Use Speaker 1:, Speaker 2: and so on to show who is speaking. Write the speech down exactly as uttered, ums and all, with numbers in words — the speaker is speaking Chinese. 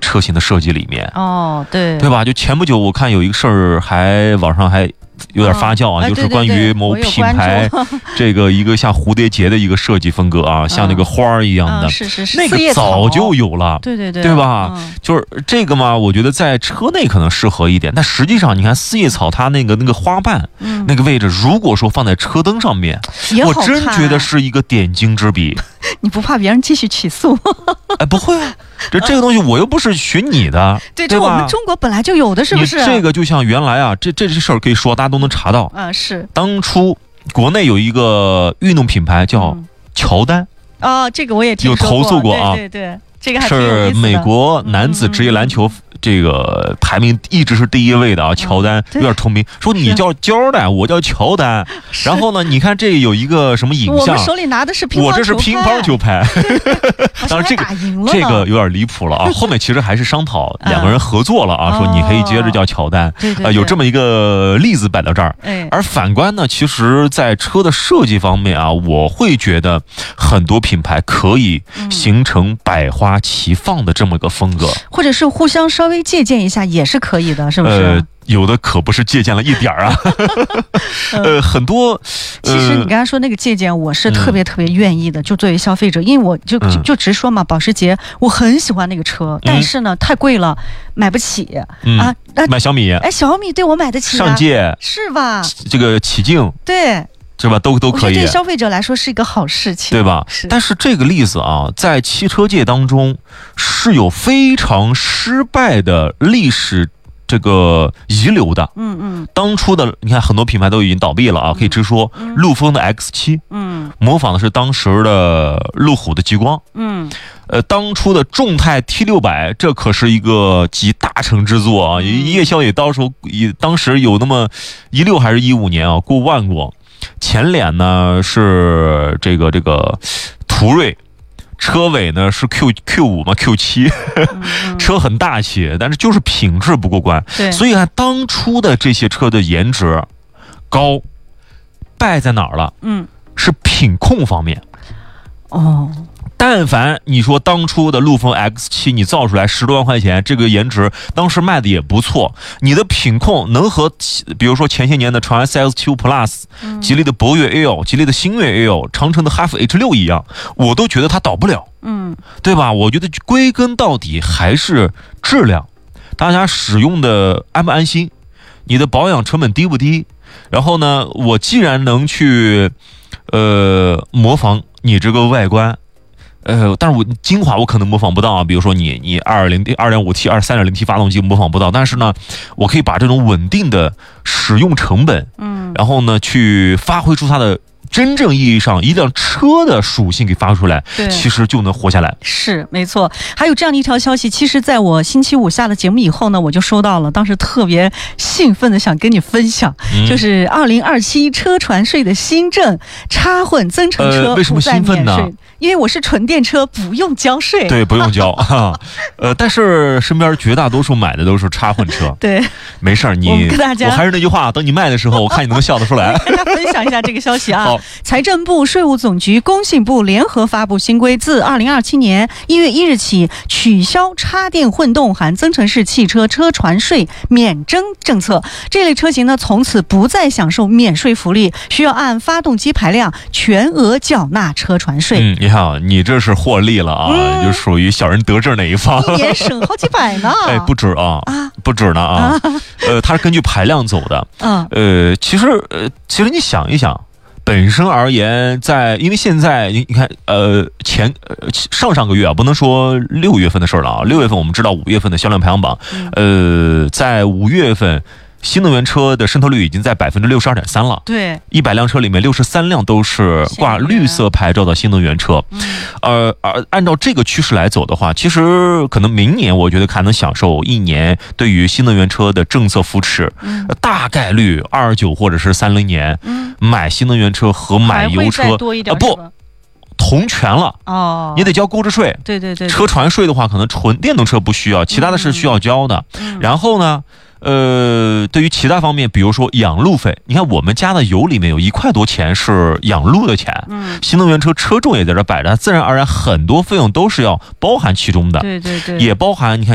Speaker 1: 车型的设计里面。
Speaker 2: 哦，对，
Speaker 1: 对吧？就前不久我看有一个事儿，还网上还有点发酵啊，
Speaker 2: 哦、
Speaker 1: 就是关于某品牌这个一个像蝴蝶结的一个设计风格啊，像那个花儿一样的，
Speaker 2: 嗯、是是是，
Speaker 1: 那个早就有了，
Speaker 2: 对对对，
Speaker 1: 对吧？
Speaker 2: 嗯、
Speaker 1: 就是这个嘛，我觉得在车内可能适合一点，但实际上你看四叶草它那个那个花瓣、嗯、那个位置，如果说放在车灯上面，我真觉得是一个点睛之笔。
Speaker 2: 你不怕别人继续起诉？
Speaker 1: 哎，不会啊，这这个东西我又不是学你的，
Speaker 2: 对，
Speaker 1: 对吧？
Speaker 2: 这我们中国本来就有的，是不是？
Speaker 1: 你这个就像原来啊，这这事儿可以说大家都能查到
Speaker 2: 啊，是
Speaker 1: 当初国内有一个运动品牌叫乔丹
Speaker 2: 啊、嗯哦，这个我也听说
Speaker 1: 过有投诉过啊，
Speaker 2: 对对对，这个还挺有意思的。
Speaker 1: 是美国男子职业篮球这个排名一直是第一位的啊，乔丹有点重名，说你叫焦丹，我叫乔丹。然后呢，你看这有一个什么影像，
Speaker 2: 我们手里拿的是乒乓球拍，
Speaker 1: 我这是乒乓球拍。当然这个这个有点离谱了啊，后面其实还是商讨两个人合作了啊，说你可以接着叫乔丹，呃，有这么一个例子摆到这儿。而反观呢，其实在车的设计方面啊，我会觉得很多品牌可以形成百花齐放的这么个风格，
Speaker 2: 或者是互相稍微借鉴一下也是可以的，是不是？
Speaker 1: 呃有的可不是借鉴了一点儿啊，呃，很多。
Speaker 2: 其实你刚才说那个借鉴，我是特别特别愿意的，嗯、就作为消费者，因为我就就就直说嘛，保时捷我很喜欢那个车，但是呢、嗯、太贵了，买不起、
Speaker 1: 嗯、
Speaker 2: 啊。
Speaker 1: 买小米，
Speaker 2: 哎，小米对我买得起、啊，
Speaker 1: 上届
Speaker 2: 是吧？
Speaker 1: 这个启境，
Speaker 2: 对。
Speaker 1: 是吧？都都可以。
Speaker 2: 我觉得对消费者来说是一个好事情，
Speaker 1: 对吧？是。但是这个例子啊，在汽车界当中是有非常失败的历史这个遗留的。嗯嗯。当初的你看，很多品牌都已经倒闭了啊，可以直说，嗯、陆风的 X 七，嗯，模仿的是当时的路虎的极光，嗯。呃，当初的众泰 T 六百，这可是一个集大成之作啊，夜宵也到时候也当时有那么一六还是一五年啊，过万过。前脸呢是这个这个途锐，车尾呢是 Q Q 五嘛 Q 七，嗯、车很大气，但是就是品质不过关。所以看当初的这些车的颜值高，败在哪儿了？嗯，是品控方面。哦。但凡你说当初的陆风 X 七你造出来十多万块钱，这个颜值当时卖的也不错，你的品控能和比如说前些年的长安 C X 七五 Plus、嗯、吉利的博越 L、吉利的星越 L、长城的哈弗 H 六 一样，我都觉得它倒不了，嗯，对吧？我觉得归根到底还是质量，大家使用的安不安心，你的保养成本低不低，然后呢，我既然能去呃模仿你这个外观。呃，但是我精华我可能模仿不到啊，比如说你你二点零 T、二点五 T、二三点零 T 发动机模仿不到，但是呢，我可以把这种稳定的使用成本，嗯，然后呢，去发挥出它的真正意义上一辆车的属性给发出来，其实就能活下来。
Speaker 2: 是没错。还有这样的一条消息，其实在我星期五下了节目以后呢，我就收到了，当时特别兴奋的想跟你分享，嗯、就是二零二七车船税的新政，插混增程车、
Speaker 1: 呃、为什么兴奋呢？
Speaker 2: 因为我是纯电车，不用交税。
Speaker 1: 对，不用交。呃，但是身边绝大多数买的都是插混车。
Speaker 2: 对，
Speaker 1: 没事儿，你
Speaker 2: 我跟大家，
Speaker 1: 我还是那句话，等你卖的时候，我看你能笑得出来。
Speaker 2: 跟大家分享一下这个消息啊。财政部、税务总局、工信部联合发布新规，自二零二七年一月一日起，取消插电混动含增程式汽车车船税免征政策。这类车型呢，从此不再享受免税福利，需要按发动机排量全额缴纳车船税。
Speaker 1: 嗯，你看，你这是获利了啊，嗯、就属于小人得志那一方，
Speaker 2: 一年省好几百呢。
Speaker 1: 哎，不止啊，啊不止呢啊。啊呃，它是根据排量走的。嗯，呃，其实呃，其实你想一想。本身而言，在因为现在你看，呃，前呃上上个月啊，不能说六月份的事了啊。六月份我们知道五月份的销量排行榜，呃，在五月份，新能源车的渗透率已经在百分之六十二点三了。
Speaker 2: 对，
Speaker 1: 一百辆车里面六十三辆都是挂绿色牌照的新能源车。嗯、呃，而按照这个趋势来走的话，其实可能明年我觉得还能享受一年对于新能源车的政策扶持，嗯、大概率二十九或者是三零年。嗯买新能源车和买油车
Speaker 2: 多一点、
Speaker 1: 呃、不同权了
Speaker 2: 哦，
Speaker 1: 你得交购置税。
Speaker 2: 对对 对, 对，
Speaker 1: 车船税的话，可能纯电动车不需要，其他的是需要交的。嗯、然后呢，呃，对于其他方面，比如说养路费，你看我们加的油里面有一块多钱是养路的钱，嗯，新能源车车重也在这摆着，自然而然很多费用都是要包含其中的。
Speaker 2: 对对对，
Speaker 1: 也包含你看。